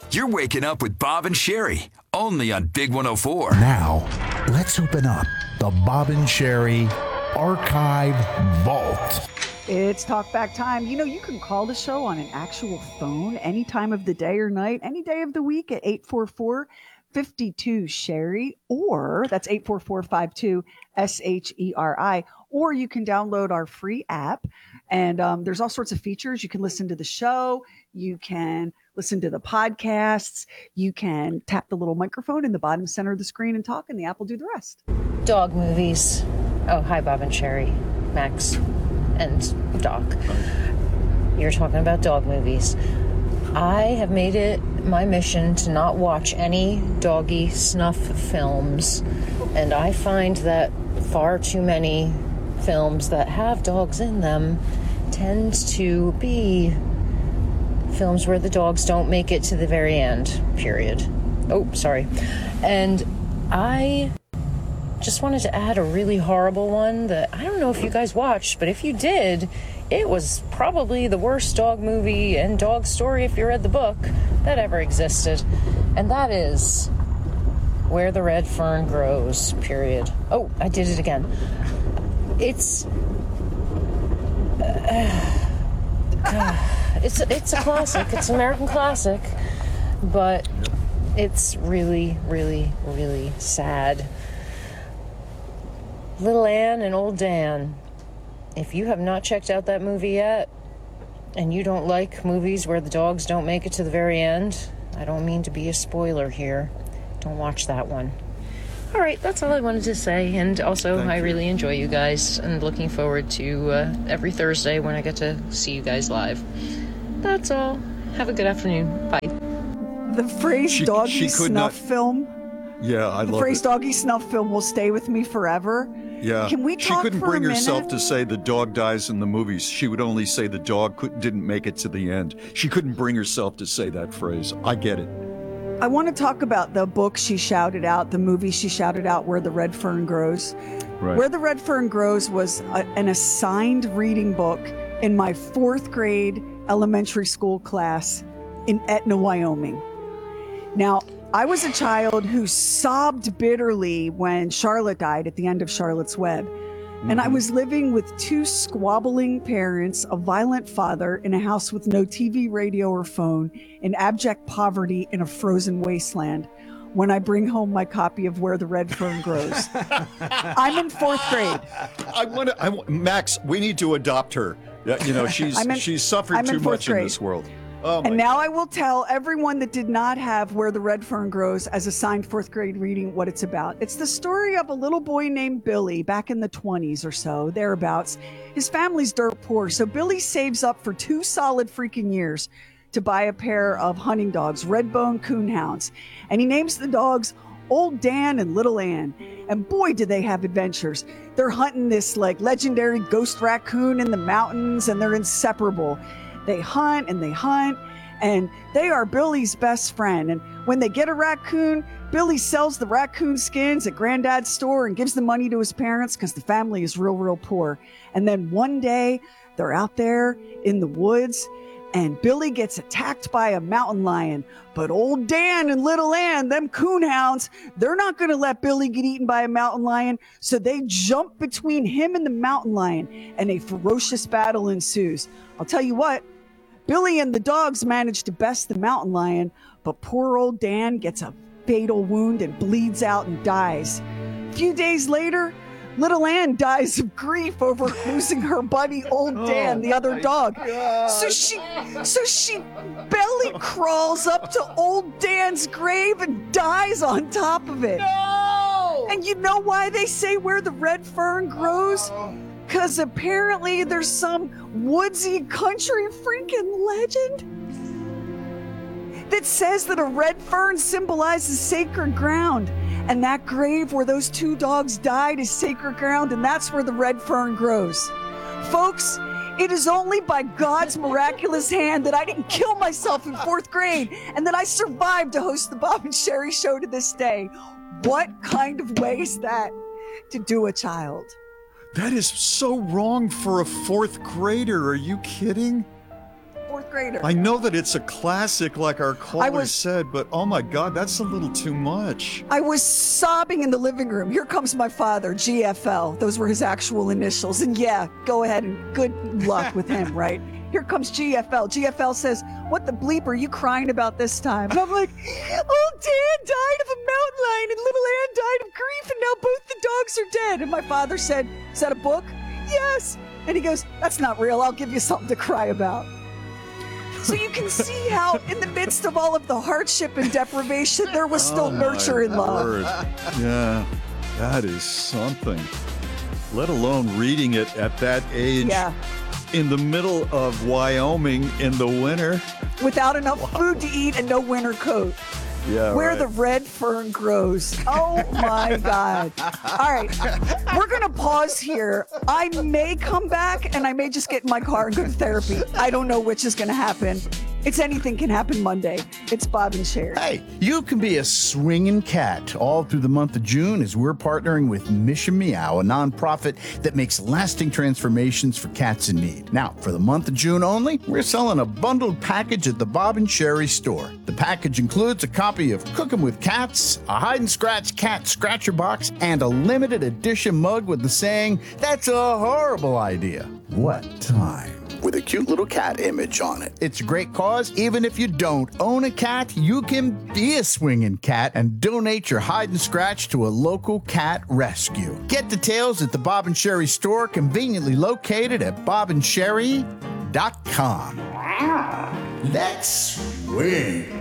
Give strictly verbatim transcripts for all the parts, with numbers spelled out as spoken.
You're waking up with Bob and Sherry, only on Big one oh four. Now, let's open up the Bob and Sherry Archive Vault. It's talkback time. You know, you can call the show on an actual phone any time of the day or night, any day of the week at eight four four, five two, Sherry, or that's eight four four, five two, S H E R I, or you can download our free app, and um, there's all sorts of features. You can listen to the show. You can listen to the podcasts. You can tap the little microphone in the bottom center of the screen and talk, and the app will do the rest. Dog movies. Oh, hi, Bob and Sherry, Max, and Doc. You're talking about dog movies. I have made it my mission to not watch any doggy snuff films, and I find that far too many films that have dogs in them tend to be films where the dogs don't make it to the very end, period. Oh, sorry. And I just wanted to add a really horrible one that I don't know if you guys watched, but if you did, it was probably the worst dog movie and dog story, if you read the book, that ever existed. And that is Where the Red Fern Grows, period. Oh, I did it again. It's... Uh, uh, it's, it's a classic. It's an American classic. But it's really, really, really sad. Little Ann and Old Dan. If you have not checked out that movie yet, and you don't like movies where the dogs don't make it to the very end, I don't mean to be a spoiler here. Don't watch that one. All right, that's all I wanted to say. And also, Thank I you. really enjoy you guys and looking forward to uh, every Thursday when I get to see you guys live. That's all. Have a good afternoon. Bye. The phrase she, doggy she snuff not... film. Yeah, I the love phrase it. doggy snuff film will stay with me forever. Yeah, Can we talk she couldn't for bring a minute? herself to say the dog dies in the movies. She would only say the dog could, didn't make it to the end. She couldn't bring herself to say that phrase. I get it. I want to talk about the book she shouted out, the movie she shouted out, Where the Red Fern Grows. Right. Where the Red Fern Grows was a, an assigned reading book in my fourth grade elementary school class in Etna, Wyoming. Now, I was a child who sobbed bitterly when Charlotte died at the end of Charlotte's Web. Mm-hmm. And I was living with two squabbling parents, a violent father, in a house with no T V, radio, or phone, in abject poverty in a frozen wasteland, when I bring home my copy of Where the Red Fern Grows. I'm in fourth grade. I want to, I, Max, we need to adopt her. You know, she's in, she's suffered I'm too in much grade. in this world. Oh and now God. I will tell everyone that did not have Where the Red Fern Grows as assigned fourth grade reading what it's about. It's the story of a little boy named Billy back in the twenties or so, thereabouts. His family's dirt poor, so Billy saves up for two solid freaking years to buy a pair of hunting dogs, Redbone Coonhounds. And he names the dogs Old Dan and Little Ann. And boy, do they have adventures. They're hunting this like legendary ghost raccoon in the mountains, and they're inseparable. They hunt and they hunt, and they are Billy's best friend. And when they get a raccoon, Billy sells the raccoon skins at Granddad's store and gives the money to his parents because the family is real, real poor. And then one day, they're out there in the woods, and Billy gets attacked by a mountain lion. But Old Dan and Little Ann, them coonhounds, they're not going to let Billy get eaten by a mountain lion. So they jump between him and the mountain lion, and a ferocious battle ensues. I'll tell you what, Billy and the dogs manage to best the mountain lion, but poor old Dan gets a fatal wound and bleeds out and dies. A few days later, Little Ann dies of grief over losing her buddy Old Dan, oh, the other dog. God. So she so she belly crawls up to Old Dan's grave and dies on top of it. No! And you know why they say Where the Red Fern Grows? Because apparently there's some woodsy country freaking legend that says that a red fern symbolizes sacred ground. And that grave where those two dogs died is sacred ground, and that's where the red fern grows. Folks, it is only by God's miraculous hand that I didn't kill myself in fourth grade and that I survived to host the Bob and Sherry Show to this day. What kind of way is that to do a child? That is so wrong for a fourth grader. Are you kidding? Fourth grader. I know that it's a classic, like our caller was- said, but oh my God, that's a little too much. I was sobbing in the living room. Here comes my father, G F L. Those were his actual initials. And yeah, go ahead and good luck with him, right? Here comes G F L. G F L says, what the bleep are you crying about this time? And I'm like, old Dan died of a mountain lion and little Ann died of grief and now both the dogs are dead. And my father said, is that a book? Yes. And he goes, that's not real. I'll give you something to cry about. So you can see how in the midst of all of the hardship and deprivation, there was still Oh, nurture my and love. word. Yeah, that is something. Let alone reading it at that age. Yeah. In the middle of Wyoming in the winter. Without enough food to eat and no winter coat. Yeah, Where right. the red fern grows. Oh my God. All right. We're going to pause here. I may come back and I may just get in my car and go to therapy. I don't know which is going to happen. It's anything can happen Monday. It's Bob and Sherry. Hey, you can be a swinging cat all through the month of June as we're partnering with Mission Meow, a nonprofit that makes lasting transformations for cats in need. Now, for the month of June only, we're selling a bundled package at the Bob and Sherry store. The package includes a copy of Cookin' with Cats, a hide and scratch cat scratcher box, and a limited edition mug with the saying, "That's a horrible idea." What time? With a cute little cat image on it. It's a great cause. Even if you don't own a cat, you can be a swinging cat and donate your hide and scratch to a local cat rescue. Get details at the Bob and Sherry store, conveniently located at bob and sherry dot com. Let's swing.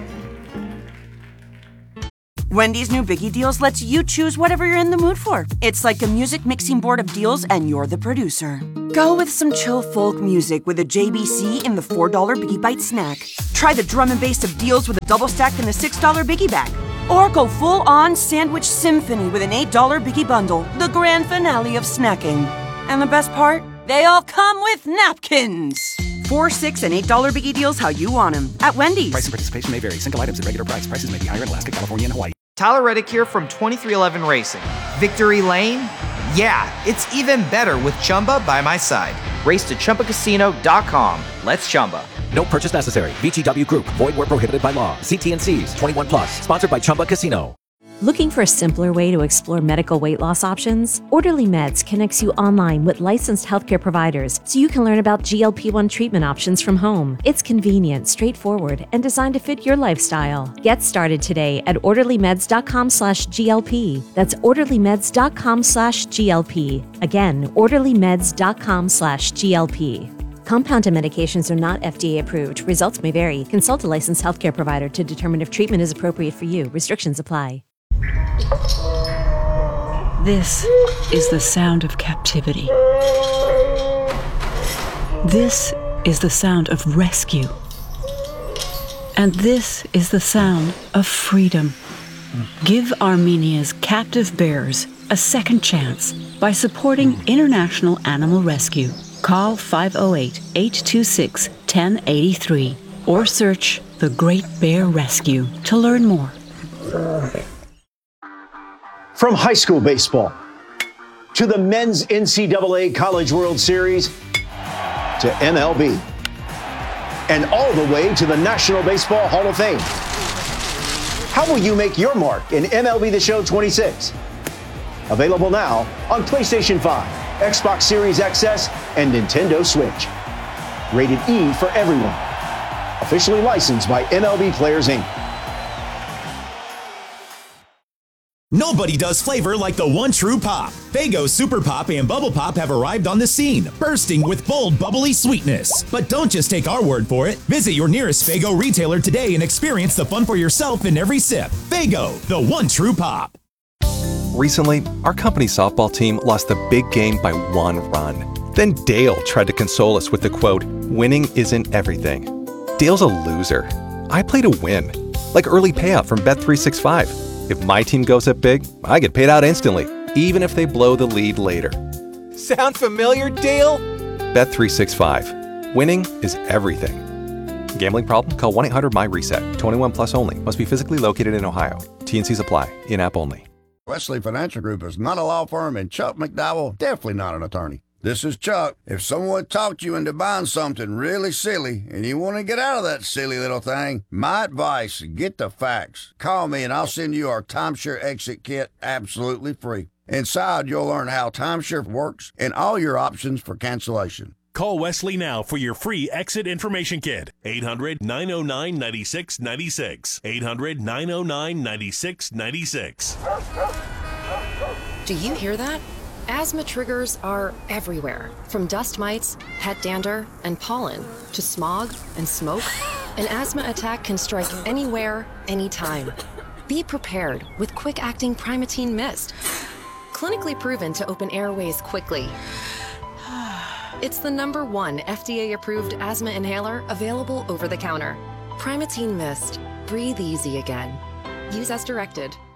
Wendy's new Biggie Deals lets you choose whatever you're in the mood for. It's like a music mixing board of deals, and you're the producer. Go with some chill folk music with a J B C in the four dollar Biggie Bite snack. Try the drum and bass of deals with a double stack in the six dollar Biggie Bag. Or go full-on sandwich symphony with an eight dollar Biggie Bundle, the grand finale of snacking. And the best part? They all come with napkins. Four, six, and eight dollar Biggie Deals how you want them at Wendy's. Price and participation may vary. Single items at regular price. Prices may be higher in Alaska, California, and Hawaii. Tyler Reddick here from twenty-three eleven Racing. Victory Lane? Yeah, it's even better with Chumba by my side. Race to Chumba Casino dot com. Let's Chumba. No purchase necessary. V G W Group. Void where prohibited by law. See T N Cs. twenty-one plus. Sponsored by Chumba Casino. Looking for a simpler way to explore medical weight loss options? Orderly Meds connects you online with licensed healthcare providers so you can learn about G L P one treatment options from home. It's convenient, straightforward, and designed to fit your lifestyle. Get started today at orderlymeds.com slash GLP. That's orderlymeds.com slash GLP. Again, orderlymeds.com slash GLP. Compounded medications are not F D A approved. Results may vary. Consult a licensed healthcare provider to determine if treatment is appropriate for you. Restrictions apply. This is the sound of captivity. This is the sound of rescue. And this is the sound of freedom. Give Armenia's captive bears a second chance by supporting International Animal Rescue. Call five oh eight, eight two six, one oh eight three or search The Great Bear Rescue to learn more. From high school baseball to the men's N C double A College World Series to M L B and all the way to the National Baseball Hall of Fame. How will you make your mark in M L B The Show twenty-six? Available now on PlayStation five, Xbox Series X S, and Nintendo Switch. Rated E for everyone. Officially licensed by M L B Players, Incorporated. Nobody does flavor like the one true pop. Faygo Super Pop and Bubble Pop have arrived on the scene, bursting with bold, bubbly sweetness. But don't just take our word for it. Visit your nearest Faygo retailer today and experience the fun for yourself in every sip. Faygo, the one true pop. Recently, our company's softball team lost the big game by one run. Then Dale tried to console us with the quote, "Winning isn't everything." Dale's a loser. I play to win, like early payout from Bet three sixty-five. If my team goes up big, I get paid out instantly, even if they blow the lead later. Sound familiar, Dale? Bet three sixty-five. Winning is everything. Gambling problem? Call one eight hundred M Y reset. twenty-one plus only. Must be physically located in Ohio. T N Cs apply. In-app only. Wesley Financial Group is not a law firm, and Chuck McDowell definitely not an attorney. This is Chuck. If someone talked you into buying something really silly and you want to get out of that silly little thing, my advice, get the facts. Call me and I'll send you our timeshare exit kit absolutely free. Inside, you'll learn how timeshare works and all your options for cancellation. Call Wesley now for your free exit information kit. eight hundred, nine oh nine, nine six nine six. eight hundred, nine oh nine, nine six nine six. Do you hear that? Asthma triggers are everywhere, from dust mites, pet dander, and pollen, to smog and smoke. An asthma attack can strike anywhere, anytime. Be prepared with quick-acting Primatene Mist. Clinically proven to open airways quickly. It's the number one F D A-approved asthma inhaler available over the counter. Primatene Mist. Breathe easy again. Use as directed.